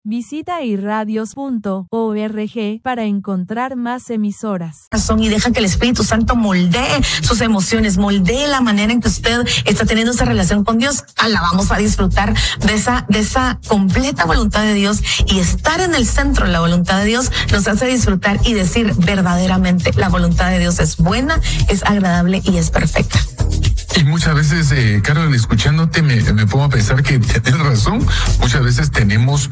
Visita irradios.org para encontrar más emisoras. Y deja que el Espíritu Santo moldee sus emociones, moldee la manera en que usted está teniendo esa relación con Dios. La vamos a disfrutar de esa completa voluntad de Dios, y estar en el centro de la voluntad de Dios nos hace disfrutar y decir verdaderamente la voluntad de Dios es buena, es agradable y es perfecta. Y muchas veces, Carol, escuchándote me pongo a pensar que tienes razón. Muchas veces tenemos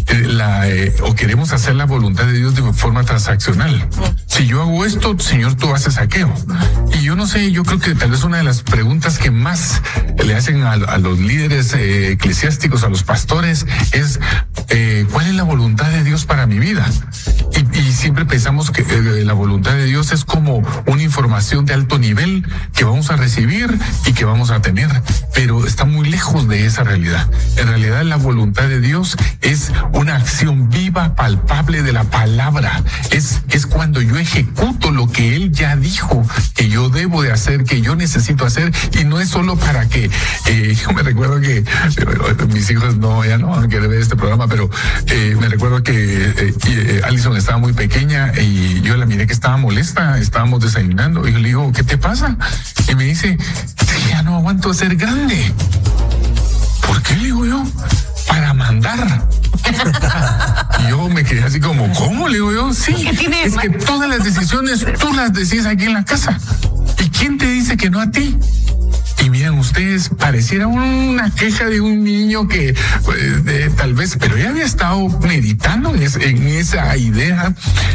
o queremos hacer la voluntad de Dios de forma transaccional. Si yo hago esto, Señor, tú haces aquello. Y yo no sé, yo creo que tal vez una de las preguntas que más le hacen a los líderes eclesiásticos, a los pastores, es ¿cuál es la voluntad de Dios para mi vida? Y siempre pensamos que la voluntad de Dios es como una información de alto nivel que vamos a recibir y que vamos a tener, pero está muy lejos de esa realidad. En realidad, la voluntad de Dios es una acción viva, palpable de la palabra. Es cuando yo ejecuto lo que Él ya dijo que yo debo de hacer, que yo necesito hacer, y no es solo para que yo me recuerdo que mis hijos ya no van a querer ver este programa, pero me recuerdo que Alison estaba muy pequeña y yo la miré que estaba molesta, estábamos desayunando y yo le digo, ¿qué te pasa? Y me dice, ya no aguanto ser grande. ¿Por qué? Le digo yo, para mandar. Y yo me quedé así como, ¿cómo? Le digo yo, sí, es que todas las decisiones tú las decides aquí en la casa. ¿Y quién te dice que no a ti? Y miren ustedes, pareciera una queja de un niño que tal vez, pero ya había estado meditando en esa idea.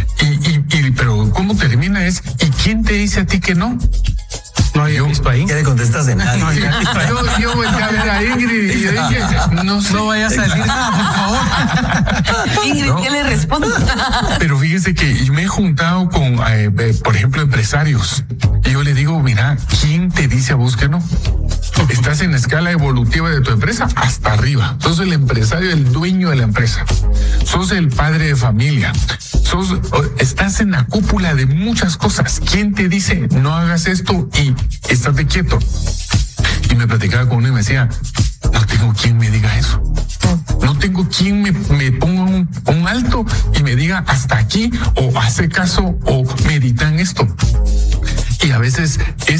Pero ¿cómo termina? ¿Y quién te dice a ti que no? No hay visto ahí. ¿Qué le contestas de nada? Yo volteé a ver a Ingrid y yo dije, no vaya a salir nada, por favor. Ingrid, ¿qué le respondo? Pero fíjese que me he juntado con, por ejemplo, empresarios. Y yo le digo, mira, ¿quién te dice a vos que no? Estás en la escala evolutiva de tu empresa hasta arriba. Sos el empresario, el dueño de la empresa. Sos el padre de familia. Estás en la cúpula de muchas cosas. ¿Quién te dice no hagas esto y estate quieto? Y me platicaba con uno y me decía, no tengo quien me diga eso. No tengo quien me ponga un alto y me diga hasta aquí, o hace caso, o medita en esto. Y a veces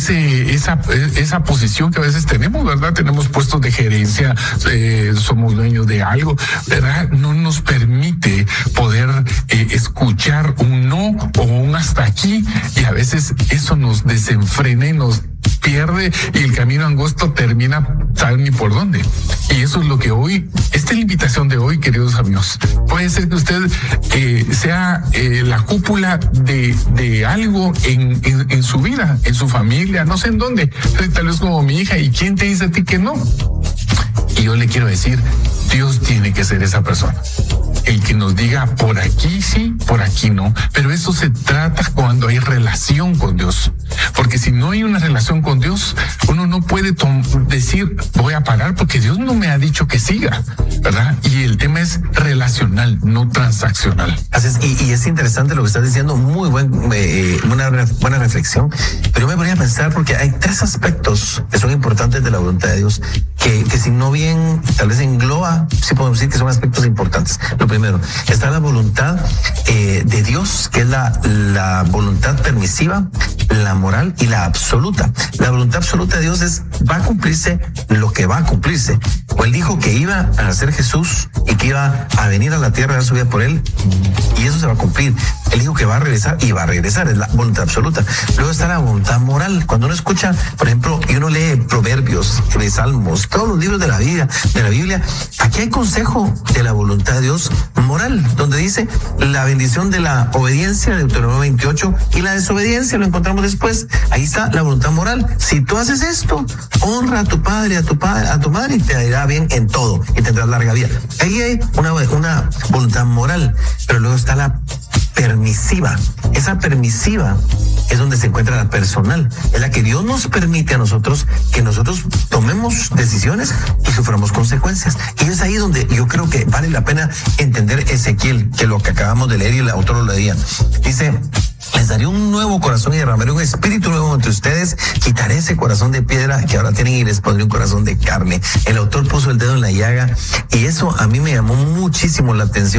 esa posición que a veces tenemos, ¿verdad? Tenemos puestos de gerencia, somos dueños de algo, ¿verdad? No nos permite poder escuchar un no o un hasta aquí, y a veces eso nos desenfrena y nos pierde, y el camino angosto termina, saben ni por dónde. Y eso es lo que hoy, esta es la invitación de hoy, queridos amigos. Puede ser que usted sea la cúpula de algo en su vida, en su familia, no sé en dónde, tal vez como mi hija, ¿y quién te dice a ti que no? Y yo le quiero decir, Dios tiene que ser esa persona, el que nos diga por aquí sí, por aquí no. Pero eso se trata cuando hay relación con Dios, porque si no hay una relación con Dios, uno no puede decir voy a parar porque Dios no me ha dicho que siga, ¿verdad? Y el tema es relacional, no transaccional. Así es, y es interesante lo que estás diciendo, muy buena reflexión, pero yo me ponía a pensar porque hay tres aspectos que son importantes de la voluntad de Dios, que si no bien tal vez engloba, sí podemos decir que son aspectos importantes. Lo primero, está la voluntad de Dios, que es la voluntad permisiva, la moral y la absoluta. La voluntad absoluta de Dios va a cumplirse lo que va a cumplirse. O Él dijo que iba a ser Jesús y que iba a venir a la tierra a dar su vida por Él, y eso se va a cumplir. Él dijo que va a regresar y va a regresar, es la voluntad absoluta. Luego está la voluntad moral. Cuando uno escucha, por ejemplo, y uno lee Proverbios, Salmos, todos los libros de la Biblia, aquí hay consejo de la voluntad de Dios moral, donde dice la bendición de la obediencia, Deuteronomio 28, y la desobediencia lo encontramos después. Ahí está la voluntad moral. Si tú haces esto, honra a tu padre, a tu madre, y te irá bien en todo y tendrás larga vida. Ahí hay una voluntad moral, pero luego está la permisiva. Esa permisiva es donde se encuentra la personal, es la que Dios nos permite a nosotros que nosotros tomemos decisiones y suframos consecuencias. Y es ahí donde yo creo que vale la pena entender Ezequiel, que lo que acabamos de leer y el autor lo leía. Dice: les daré un nuevo corazón y derramaré un espíritu nuevo entre ustedes. Quitaré ese corazón de piedra que ahora tienen y les pondré un corazón de carne. El autor puso el dedo en la llaga y eso a mí me llamó muchísimo la atención.